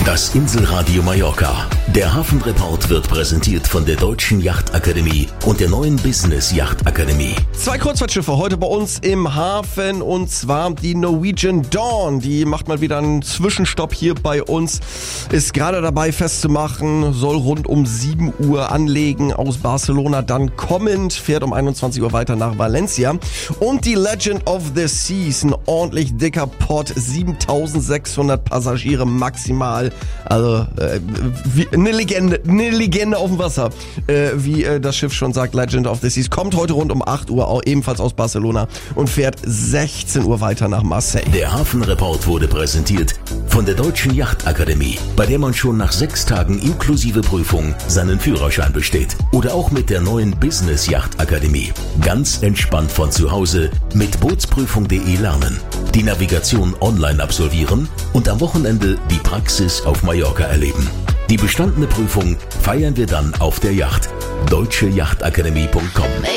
Das Inselradio Mallorca. Der Hafenreport wird präsentiert von der Deutschen Yachtakademie und der neuen Business Yachtakademie. 2 Kreuzfahrtschiffe heute bei uns im Hafen, und zwar die Norwegian Dawn. Die macht mal wieder einen Zwischenstopp hier bei uns, ist gerade dabei festzumachen, soll rund um 7 Uhr anlegen aus Barcelona, dann kommend, fährt um 21 Uhr weiter nach Valencia. Und die Legend of the Seas, ein ordentlich dicker Pott, 7600 Passagiere maximal, also wie eine Legende auf dem Wasser, wie das Schiff schon sagt, Legend of the Seas, kommt heute rund um 8 Uhr, auch ebenfalls aus Barcelona, und fährt 16 Uhr weiter nach Marseille. Der Hafenreport wurde präsentiert von der Deutschen Yachtakademie, bei der man schon nach 6 Tagen inklusive Prüfung seinen Führerschein besteht. Oder auch mit der neuen Business Yachtakademie. Ganz entspannt von zu Hause mit bootsprüfung.de lernen, die Navigation online absolvieren und am Wochenende die Praxis auf Mallorca erleben. Die bestandene Prüfung feiern wir dann auf der Yacht. deutscheyachtakademie.com